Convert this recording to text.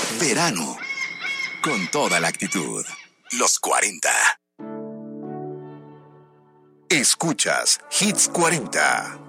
Verano. Con toda la actitud. Los 40. Escuchas Hits 40.